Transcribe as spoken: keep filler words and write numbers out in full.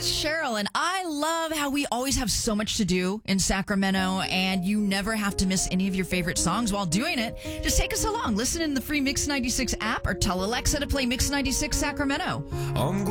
It's Cheryl, and I love how we always have so much to do in Sacramento, and you never have to miss any of your favorite songs while doing it. Just take us along. Listen in the free Mix ninety-six app or tell Alexa to play Mix ninety-six Sacramento. I'm